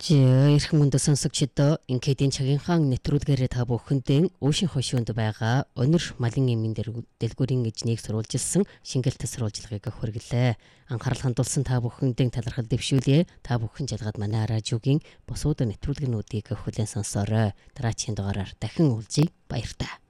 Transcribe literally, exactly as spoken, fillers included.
Эрх мөндө сонсогчдоо инкедийн цагийнхаа нэвтрүүлгээрээ та бүхэндээ Ocean хошуунд байгаа өнөр малын эмийн дэлгүүрийн эзнийг сурвалжилсан шингэлт сурвалжлагыг хүргэлээ. Анхаарал хандуулсан та бүхэндээ талархал дэвшүүлье. Та бүхэн жалгаад манай радиогийн бусууд нэвтрүүлгэнүүдийг хүлээн сонсоорой. Дараагийн дугаараар дахин уулзъя. Баярлалаа.